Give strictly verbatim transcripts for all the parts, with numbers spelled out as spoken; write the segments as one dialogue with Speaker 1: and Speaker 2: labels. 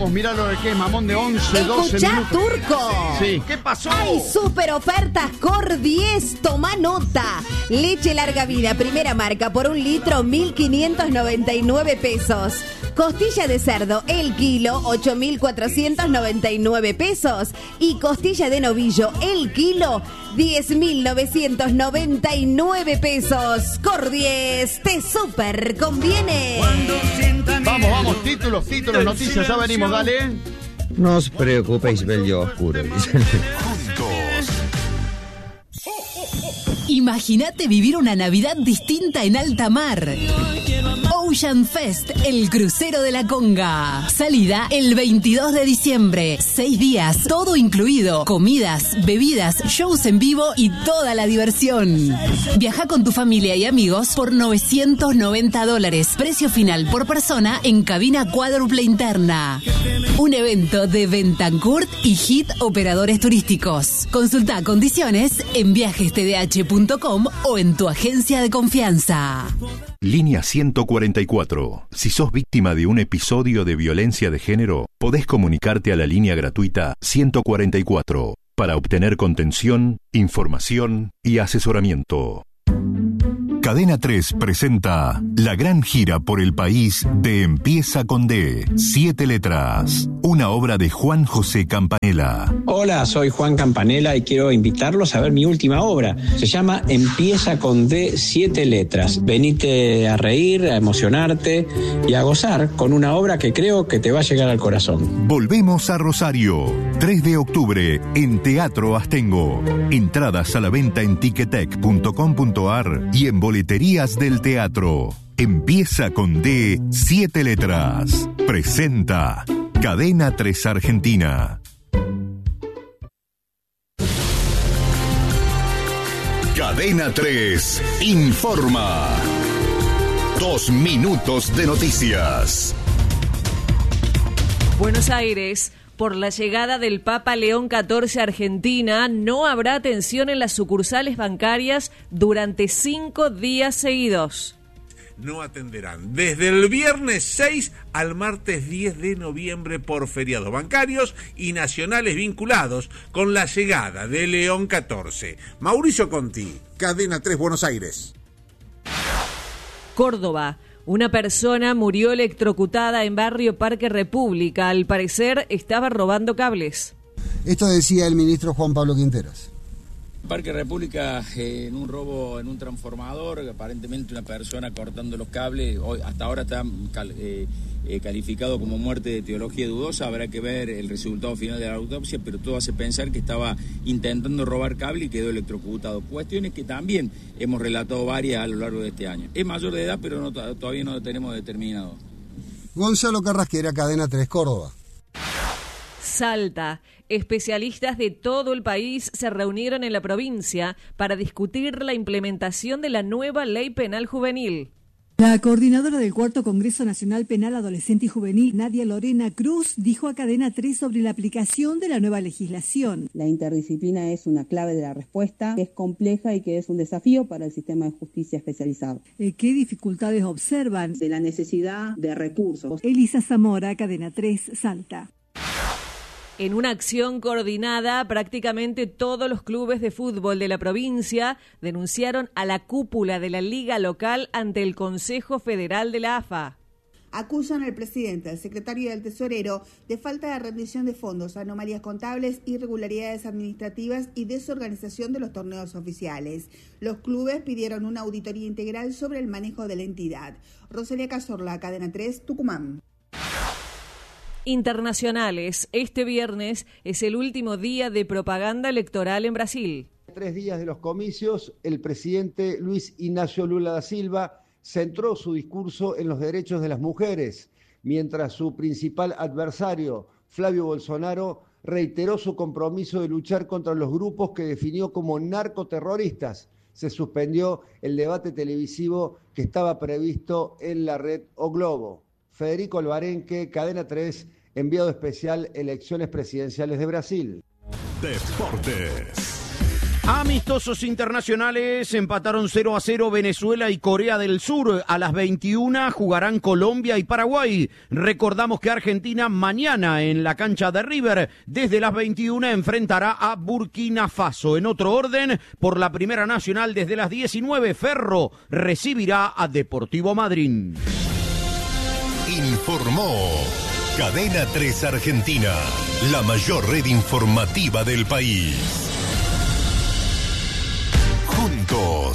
Speaker 1: Mira lo de que mamón de once, doce
Speaker 2: Escuchá,
Speaker 1: minutos.
Speaker 2: Turco.
Speaker 1: Sí, ¿qué pasó?
Speaker 2: Hay super ofertas Cordies, toma nota. Leche larga vida, primera marca, por un litro, mil quinientos noventa y nueve pesos. Costilla de cerdo, el kilo, ocho mil cuatrocientos noventa y nueve pesos. Y costilla de novillo, el kilo, diez mil novecientos noventa y nueve pesos. Cordies, te super conviene.
Speaker 1: Vamos, vamos, títulos, títulos, noticias, ya venimos, dale.
Speaker 3: No os preocupéis, bello oscuro.
Speaker 4: Imagínate vivir una Navidad distinta en alta mar. Ocean Fest, el crucero de la Conga. Salida el veintidós de diciembre. Seis días, todo incluido. Comidas, bebidas, shows en vivo y toda la diversión. Viaja con tu familia y amigos por novecientos noventa dólares. Precio final por persona en cabina cuádruple interna. Un evento de Bentancourt y Hit Operadores Turísticos. Consulta condiciones en viajes t d h punto com o en tu agencia de confianza.
Speaker 5: Línea ciento cuarenta y cuatro. Si sos víctima de un episodio de violencia de género, podés comunicarte a la línea gratuita ciento cuarenta y cuatro para obtener contención, información y asesoramiento. Cadena tres presenta la gran gira por el país de Empieza con D, siete letras, una obra de Juan José Campanella.
Speaker 6: Hola, soy Juan Campanella y quiero invitarlos a ver mi última obra. Se llama Empieza con D, siete letras. Venite a reír, a emocionarte y a gozar con una obra que creo que te va a llegar al corazón.
Speaker 5: Volvemos a Rosario, tres de octubre, en Teatro Astengo. Entradas a la venta en ticketek punto com punto ar y en boleterías del teatro. Empieza con D, siete letras. Presenta Cadena tres Argentina. Cadena tres informa. Dos minutos de noticias.
Speaker 7: Buenos Aires. Por la llegada del Papa León catorce a Argentina, no habrá atención en las sucursales bancarias durante cinco días seguidos.
Speaker 8: No atenderán desde el viernes seis al martes diez de noviembre por feriados bancarios y nacionales vinculados con la llegada de León catorce. Mauricio Conti, Cadena tres Buenos Aires.
Speaker 7: Córdoba. Una persona murió electrocutada en barrio Parque República. Al parecer estaba robando cables.
Speaker 9: Esto decía el ministro Juan Pablo Quinteros.
Speaker 10: Parque República, eh, en un robo en un transformador, aparentemente una persona cortando los cables. Hoy, hasta ahora está cal, eh, eh, calificado como muerte de etiología dudosa. Habrá que ver el resultado final de la autopsia, pero todo hace pensar que estaba intentando robar cable y quedó electrocutado. Cuestiones que también hemos relatado varias a lo largo de este año. Es mayor de edad, pero no, todavía no lo tenemos determinado.
Speaker 9: Gonzalo Carrasquera, Cadena tres Córdoba.
Speaker 7: Salta. Especialistas de todo el país se reunieron en la provincia para discutir la implementación de la nueva Ley Penal Juvenil.
Speaker 11: La coordinadora del Cuarto Congreso Nacional Penal Adolescente y Juvenil, Nadia Lorena Cruz, dijo a Cadena tres sobre la aplicación de la nueva legislación.
Speaker 12: La interdisciplina es una clave de la respuesta, que es compleja y que es un desafío para el sistema de justicia especializado.
Speaker 11: ¿Qué dificultades observan?
Speaker 12: De la necesidad de recursos.
Speaker 11: Elisa Zamora, Cadena tres, Salta.
Speaker 7: En una acción coordinada, prácticamente todos los clubes de fútbol de la provincia denunciaron a la cúpula de la liga local ante el Consejo Federal de la A F A.
Speaker 13: Acusan al presidente, al secretario y al tesorero de falta de rendición de fondos, anomalías contables, irregularidades administrativas y desorganización de los torneos oficiales. Los clubes pidieron una auditoría integral sobre el manejo de la entidad. Rosalía Cazorla, Cadena tres, Tucumán.
Speaker 7: Internacionales. Este viernes es el último día de propaganda electoral en Brasil.
Speaker 14: Tres días de los comicios, el presidente Luis Ignacio Lula da Silva centró su discurso en los derechos de las mujeres, mientras su principal adversario, Flavio Bolsonaro, reiteró su compromiso de luchar contra los grupos que definió como narcoterroristas. Se suspendió el debate televisivo que estaba previsto en la red O Globo. Federico Alvarenque, Cadena tres, enviado especial Elecciones Presidenciales de Brasil.
Speaker 5: Deportes.
Speaker 15: Amistosos internacionales empataron cero a cero Venezuela y Corea del Sur. A las veintiuna jugarán Colombia y Paraguay. Recordamos que Argentina mañana en la cancha de River desde las veintiuna enfrentará a Burkina Faso. En otro orden, por la Primera Nacional desde las diecinueve, Ferro recibirá a Deportivo Madryn.
Speaker 5: Informó Cadena tres Argentina, la mayor red informativa del país. Juntos.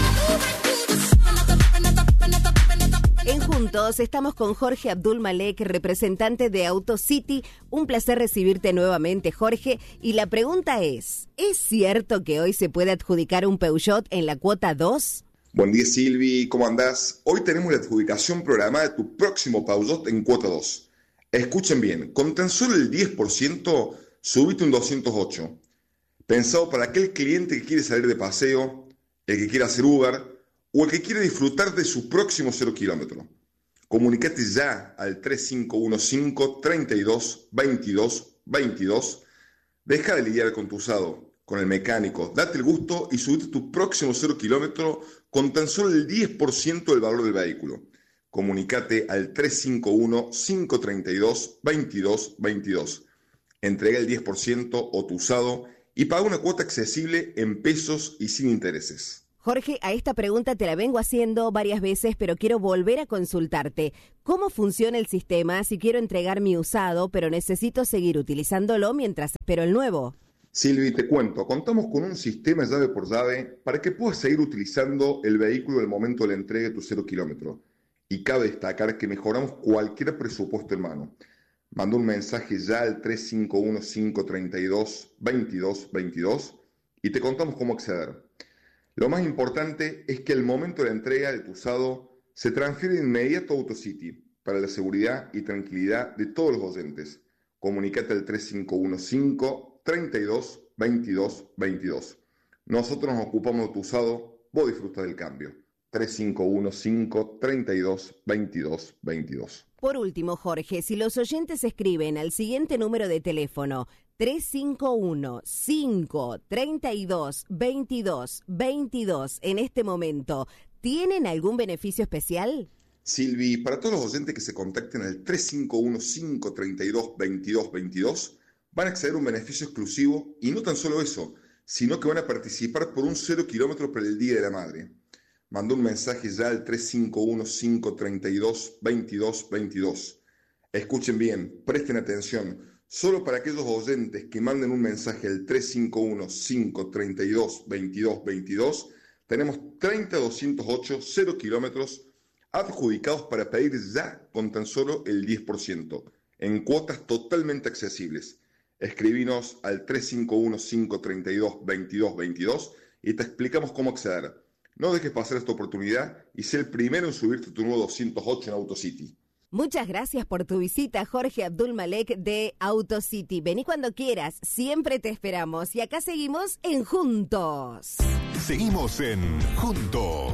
Speaker 2: En Juntos estamos con Jorge Abdul Malek, representante de AutoCity. Un placer recibirte nuevamente, Jorge. Y la pregunta es, ¿es cierto que hoy se puede adjudicar un Peugeot en la cuota dos?
Speaker 16: Buen día, Silvi, ¿cómo andás? Hoy tenemos la adjudicación programada de tu próximo Peugeot en cuota dos. Escuchen bien, con tan solo el diez por ciento, subite un doscientos ocho. Pensado para aquel cliente que quiere salir de paseo, el que quiere hacer Uber o el que quiere disfrutar de su próximo cero kilómetro. Comunicate ya al tres cinco uno cinco, treinta y dos, veintidós, veintidós. Deja de lidiar con tu usado, con el mecánico, date el gusto y subite tu próximo cero kilómetro con tan solo el diez por ciento del valor del vehículo. Comunicate al tres cinco uno cinco, treinta y dos, veintidós, veintidós. Entrega el diez por ciento o tu usado y paga una cuota accesible en pesos y sin intereses.
Speaker 2: Jorge, a esta pregunta te la vengo haciendo varias veces, pero quiero volver a consultarte. ¿Cómo funciona el sistema si quiero entregar mi usado, pero necesito seguir utilizándolo mientras espero el nuevo?
Speaker 16: Silvi, te cuento, contamos con un sistema llave por llave para que puedas seguir utilizando el vehículo al momento de la entrega de tu cero kilómetro. Y cabe destacar que mejoramos cualquier presupuesto en mano. Manda un mensaje ya al tres cinco uno cinco, treinta y dos, veintidós, veintidós y te contamos cómo acceder. Lo más importante es que al momento de la entrega de tu usado se transfiere de inmediato a AutoCity para la seguridad y tranquilidad de todos los oyentes. Comunicate al tres cinco uno cinco, treinta y dos, veintidós, veintidós. Nosotros nos ocupamos de tu usado, vos disfruta del cambio. tres cinco uno cinco, treinta y dos, veintidós, veintidós.
Speaker 2: Por último, Jorge, si los oyentes escriben al siguiente número de teléfono tres cinco uno cinco, treinta y dos, veintidós, veintidós en este momento, ¿tienen algún beneficio especial?
Speaker 16: Silvi, para todos los oyentes que se contacten al tres cinco uno cinco, treinta y dos, veintidós, veintidós, van a acceder a un beneficio exclusivo y no tan solo eso, sino que van a participar por un cero kilómetro para el Día de la Madre. Mandó un mensaje ya al tres cinco uno cinco, treinta y dos, veintidós, veintidós. Escuchen bien, presten atención. Solo para aquellos oyentes que manden un mensaje al tres cinco uno cinco, treinta y dos, veintidós, veintidós, tenemos treinta doscientos ocho cero kilómetros adjudicados para pedir ya con tan solo el diez por ciento, en cuotas totalmente accesibles. Escribinos al tres cinco uno cinco, treinta y dos, veintidós, veintidós y te explicamos cómo acceder. No dejes pasar esta oportunidad y sé el primero en subirte tu nuevo doscientos ocho en AutoCity.
Speaker 2: Muchas gracias por tu visita, Jorge Abdul Malek de AutoCity. Vení cuando quieras, siempre te esperamos. Y acá seguimos en Juntos.
Speaker 5: Seguimos en Juntos.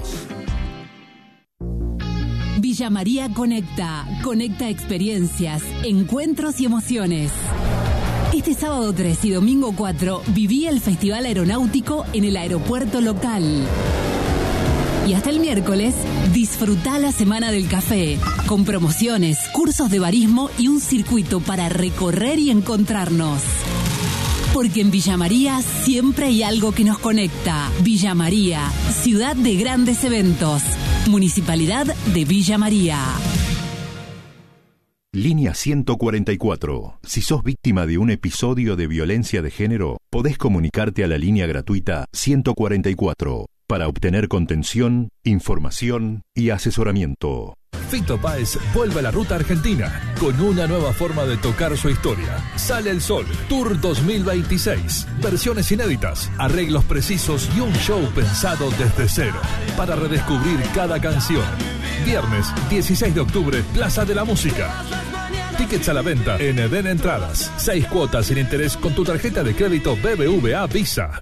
Speaker 4: Villa María Conecta. Conecta experiencias, encuentros y emociones. Este sábado tres y domingo cuatro viví el Festival Aeronáutico en el aeropuerto local. Y hasta el miércoles, disfrutá la Semana del Café, con promociones, cursos de barismo y un circuito para recorrer y encontrarnos. Porque en Villa María siempre hay algo que nos conecta. Villa María, ciudad de grandes eventos. Municipalidad de Villa María.
Speaker 5: Línea ciento cuarenta y cuatro. Si sos víctima de un episodio de violencia de género, podés comunicarte a la línea gratuita ciento cuarenta y cuatro para obtener contención, información y asesoramiento.
Speaker 17: Fito Páez vuelve a la ruta argentina con una nueva forma de tocar su historia. Sale el Sol, Tour dos mil veintiséis. Versiones inéditas, arreglos precisos y un show pensado desde cero para redescubrir cada canción. Viernes dieciséis de octubre, Plaza de la Música. Tickets a la venta en Eden Entradas. Seis cuotas sin interés con tu tarjeta de crédito B B V A Visa.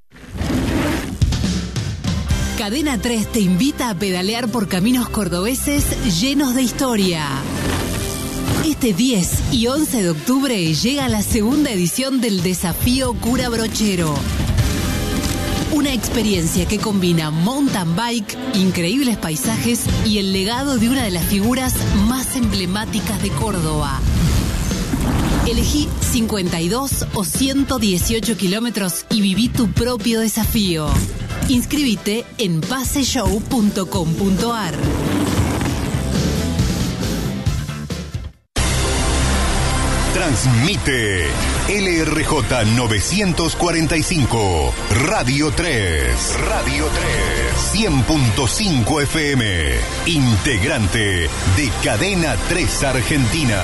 Speaker 4: Cadena tres te invita a pedalear por caminos cordobeses llenos de historia. Este diez y once de octubre llega la segunda edición del Desafío Cura Brochero. Una experiencia que combina mountain bike, increíbles paisajes y el legado de una de las figuras más emblemáticas de Córdoba. Elegí cincuenta y dos o ciento dieciocho kilómetros y viví tu propio desafío. Inscríbete en paseshow punto com punto ar.
Speaker 5: Transmite L R J novecientos cuarenta y cinco, Radio tres. Radio tres. cien punto cinco F M. Integrante de Cadena tres Argentina.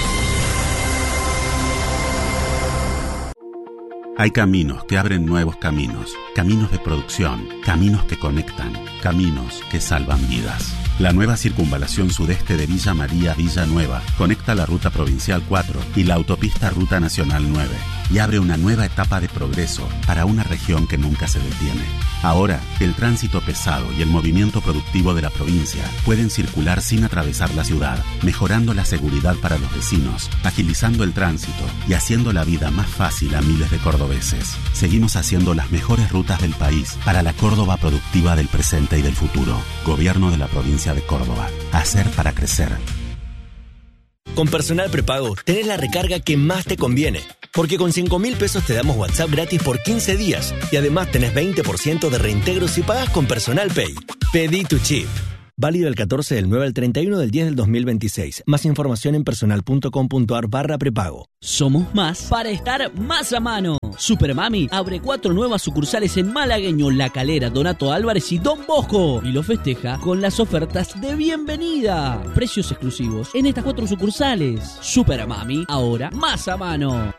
Speaker 18: Hay caminos que abren nuevos caminos, caminos de producción, caminos que conectan, caminos que salvan vidas. La nueva circunvalación sudeste de Villa María Villanueva conecta la Ruta Provincial cuatro y la autopista Ruta Nacional nueve y abre una nueva etapa de progreso para una región que nunca se detiene. Ahora, el tránsito pesado y el movimiento productivo de la provincia pueden circular sin atravesar la ciudad, mejorando la seguridad para los vecinos, agilizando el tránsito y haciendo la vida más fácil a miles de cordobeses. Seguimos haciendo las mejores rutas del país para la Córdoba productiva del presente y del futuro. Gobierno de la provincia de Córdoba. Hacer para crecer.
Speaker 19: Con Personal Prepago tenés la recarga que más te conviene, porque con cinco mil pesos te damos WhatsApp gratis por quince días y además tenés veinte por ciento de reintegro si pagás con Personal Pay. Pedí tu chip. Válido el catorce del nueve al treinta y uno del diez del dos mil veintiséis. Más información en personal punto com punto ar barra prepago.
Speaker 20: Somos más para estar más a mano. Supermami abre cuatro nuevas sucursales en Malagueño, La Calera, Donato Álvarez y Don Bosco. Y lo festeja con las ofertas de bienvenida. Precios exclusivos en estas cuatro sucursales. Supermami, ahora más a mano.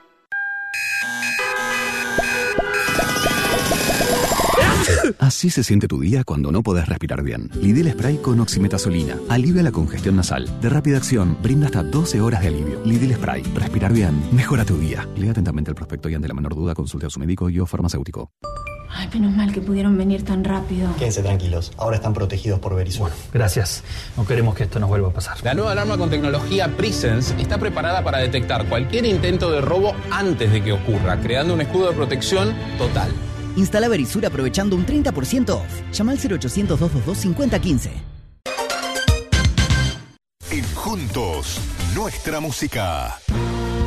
Speaker 21: Así se siente tu día cuando no podés respirar bien. Lidl Spray con oximetazolina. Alivia la congestión nasal. De rápida acción, brinda hasta doce horas de alivio. Lidl Spray. Respirar bien. Mejora tu día. Lea atentamente el prospecto y ante la menor duda consulte a su médico y o farmacéutico.
Speaker 22: Ay, menos mal que pudieron venir tan rápido.
Speaker 23: Quédense tranquilos. Ahora están protegidos por Verisur.
Speaker 24: Gracias. No queremos que esto nos vuelva a pasar.
Speaker 25: La nueva alarma con tecnología Presence está preparada para detectar cualquier intento de robo antes de que ocurra, creando un escudo de protección total.
Speaker 26: Instala Verisur aprovechando un treinta por ciento off. Llama al cero ochocientos, doscientos veintidós, cincuenta quince.
Speaker 5: En Juntos, nuestra música.